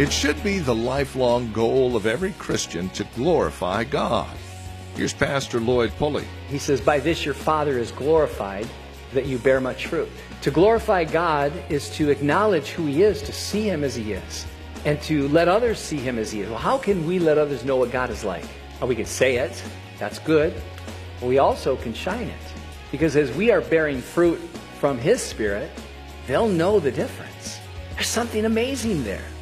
It should be the lifelong goal of every Christian to glorify God. Here's Pastor Lloyd Pulley. He says, by this your Father is glorified, that you bear much fruit. To glorify God is to acknowledge who He is, to see Him as He is, and to let others see Him as He is. Well, how can we let others know what God is like? Well, we can say it. That's good. But we also can shine it. Because as we are bearing fruit from His Spirit, they'll know the difference. There's something amazing there.